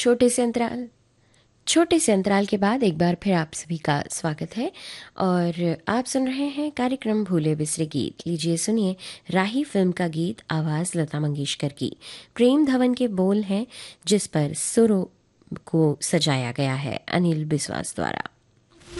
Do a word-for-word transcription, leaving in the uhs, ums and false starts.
छोटे से अंतराल छोटे से अंतराल के बाद एक बार फिर आप सभी का स्वागत है। और आप सुन रहे हैं कार्यक्रम भूले बिसरे गीत। लीजिए सुनिए राही फिल्म का गीत, आवाज़ लता मंगेशकर की। प्रेम धवन के बोल हैं जिस पर सुरों को सजाया गया है अनिल बिस्वास द्वारा।